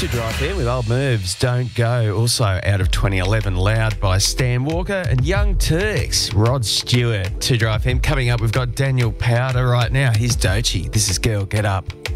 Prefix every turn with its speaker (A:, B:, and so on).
A: To Drive Here with Old Moves, Don't Go. Also out of 2011, Loud by Stan Walker and Young Turks, Rod Stewart. To Drive Him. Coming up, we've got Daniel Powder right now. He's Doechii. This is Girl Get Up.